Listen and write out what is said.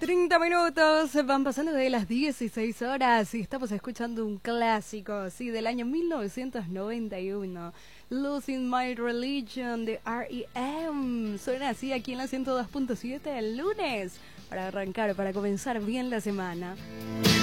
30 minutos, van pasando de las 16 horas y estamos escuchando un clásico, sí, del año 1991. Losing My Religion de R.E.M. Suena así aquí en la 102.7 el lunes, para arrancar, para comenzar bien la semana.